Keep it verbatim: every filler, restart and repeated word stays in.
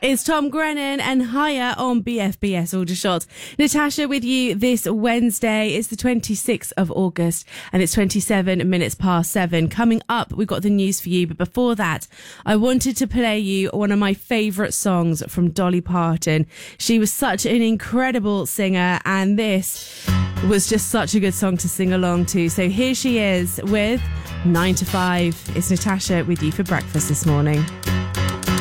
It's Tom Grennan and Higher on B F B S Aldershot. Natasha with you this Wednesday. It's the twenty-sixth of August and it's twenty-seven minutes past seven. Coming up, we've got the news for you. But before that, I wanted to play you one of my favourite songs from Dolly Parton. She was such an incredible singer and this was just such a good song to sing along to. So here she is with nine to five. It's Natasha with you for breakfast this morning.